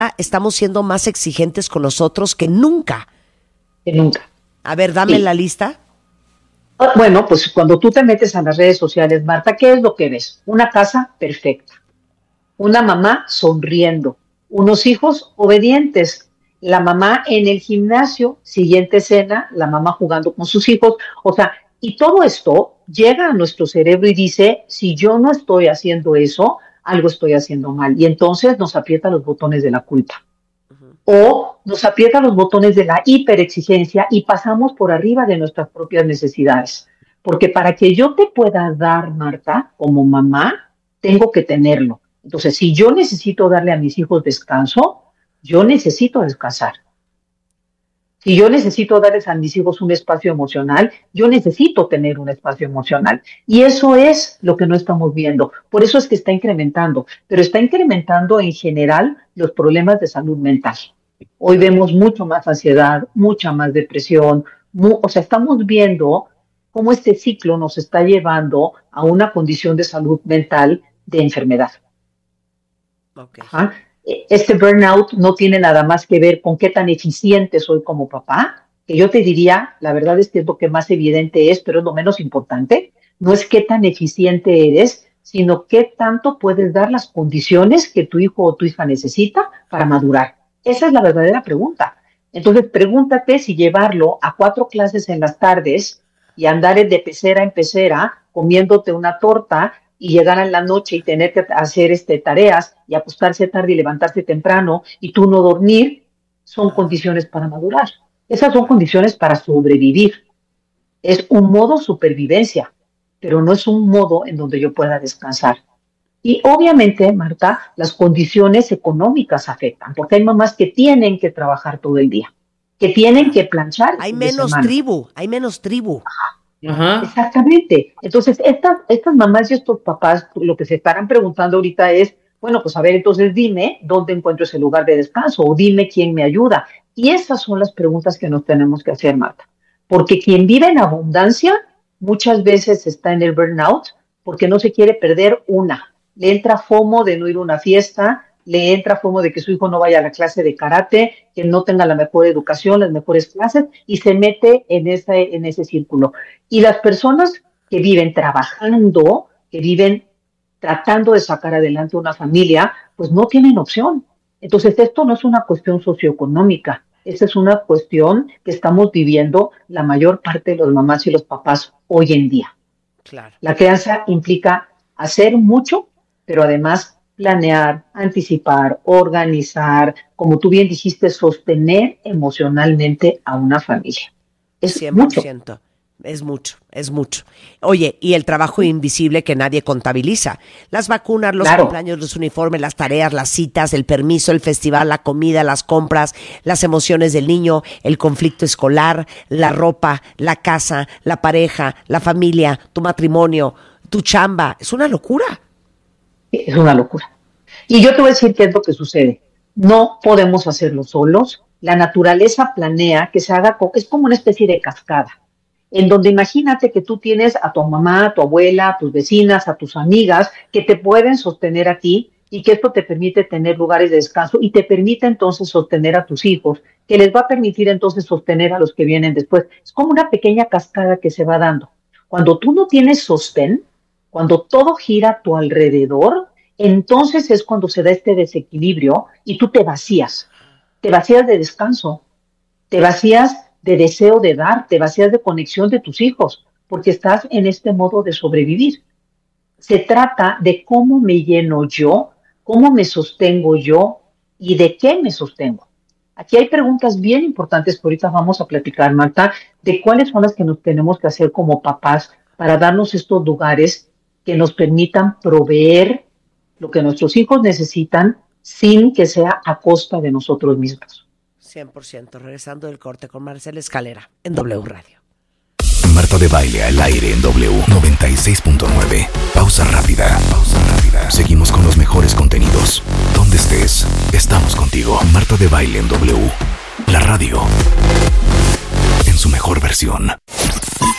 estamos siendo más exigentes con nosotros que nunca. Que nunca. A ver, dame la lista. Bueno, pues cuando tú te metes a las redes sociales, Marta, ¿qué es lo que ves? Una casa perfecta, una mamá sonriendo, unos hijos obedientes, la mamá en el gimnasio, siguiente escena, la mamá jugando con sus hijos, o sea, y todo esto llega a nuestro cerebro y dice, si yo no estoy haciendo eso, algo estoy haciendo mal, y entonces nos aprieta los botones de la culpa. O nos aprieta los botones de la hiperexigencia y pasamos por arriba de nuestras propias necesidades. Porque para que yo te pueda dar, Marta, como mamá, tengo que tenerlo. Entonces, si yo necesito darle a mis hijos descanso, yo necesito descansar. Si yo necesito darles a mis hijos un espacio emocional, yo necesito tener un espacio emocional. Y eso es lo que no estamos viendo. Por eso es que está incrementando, pero está incrementando en general los problemas de salud mental. Hoy vemos mucho más ansiedad, mucha más depresión, o sea, estamos viendo cómo este ciclo nos está llevando a una condición de salud mental de enfermedad. Okay. Ajá. Este burnout no tiene nada más que ver con qué tan eficiente soy como papá, que yo te diría, la verdad es que es lo que más evidente es, pero es lo menos importante. No es qué tan eficiente eres, sino qué tanto puedes dar las condiciones que tu hijo o tu hija necesita para madurar. Esa es la verdadera pregunta. Entonces, pregúntate si llevarlo a 4 clases en las tardes y andar de pecera en pecera comiéndote una torta y llegar en la noche y tener que hacer tareas y acostarse tarde y levantarse temprano y tú no dormir, son condiciones para madurar. Esas son condiciones para sobrevivir. Es un modo supervivencia, pero no es un modo en donde yo pueda descansar. Y obviamente, Marta, las condiciones económicas afectan, porque hay mamás que tienen que trabajar todo el día, que tienen que planchar. Hay menos tribu. Ajá. Exactamente. Entonces, estas mamás y estos papás, lo que se estarán preguntando ahorita es, bueno, pues a ver, entonces dime dónde encuentro ese lugar de descanso o dime quién me ayuda. Y esas son las preguntas que nos tenemos que hacer, Marta. Porque quien vive en abundancia muchas veces está en el burnout porque no se quiere perder una. Le entra FOMO de no ir a una fiesta, le entra FOMO de que su hijo no vaya a la clase de karate, que no tenga la mejor educación, las mejores clases, y se mete en ese círculo. Y las personas que viven trabajando, que viven tratando de sacar adelante una familia, pues no tienen opción. Entonces, esto no es una cuestión socioeconómica, esta es una cuestión que estamos viviendo la mayor parte de los mamás y los papás hoy en día. Claro. La crianza implica hacer mucho, pero además planear, anticipar, organizar, como tú bien dijiste, sostener emocionalmente a una familia. Es 100%. mucho. Es mucho. Oye, y el trabajo invisible que nadie contabiliza. Las vacunas, los cumpleaños, los uniformes, las tareas, las citas, el permiso, el festival, la comida, las compras, las emociones del niño, el conflicto escolar, la ropa, la casa, la pareja, la familia, tu matrimonio, tu chamba. Es una locura. Es una locura. Y yo te voy a decir qué es lo que sucede. No podemos hacerlo solos. La naturaleza planea que se haga, es como una especie de cascada, en donde imagínate que tú tienes a tu mamá, a tu abuela, a tus vecinas, a tus amigas, que te pueden sostener a ti y que esto te permite tener lugares de descanso y te permite entonces sostener a tus hijos, que les va a permitir entonces sostener a los que vienen después. Es como una pequeña cascada que se va dando. Cuando tú no tienes sostén, cuando todo gira a tu alrededor, entonces es cuando se da este desequilibrio y tú te vacías de descanso, te vacías de deseo de dar, te vacías de conexión de tus hijos, porque estás en este modo de sobrevivir. Se trata de cómo me lleno yo, cómo me sostengo yo y de qué me sostengo. Aquí hay preguntas bien importantes que ahorita vamos a platicar, Marta, de cuáles son las que nos tenemos que hacer como papás para darnos estos lugares que nos permitan proveer lo que nuestros hijos necesitan sin que sea a costa de nosotros mismos. 100%. Regresando del corte con Marcela Escalera en W Radio. Marta de Baile al aire en W 96.9. Pausa rápida. Seguimos con los mejores contenidos. Donde estés, estamos contigo. Marta de Baile en W. La radio en su mejor versión.